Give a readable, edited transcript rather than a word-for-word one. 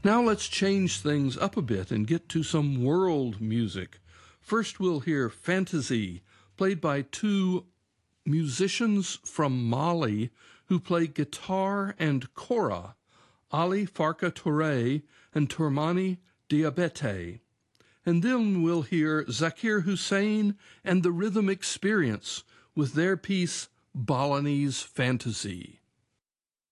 Now let's change things up a bit and get to some world music. First, we'll hear Fantasy, played by two musicians from Mali who play guitar and kora, Ali Farka Touré and Tourmani Diabete. And then we'll hear Zakir Hussain and the Rhythm Experience with their piece Balinese Fantasy.